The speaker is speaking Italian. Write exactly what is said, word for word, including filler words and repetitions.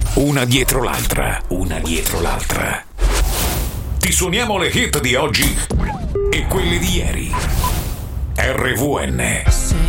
una dietro l'altra, una dietro l'altra. Ti suoniamo le hit di oggi e quelle di ieri. R V N.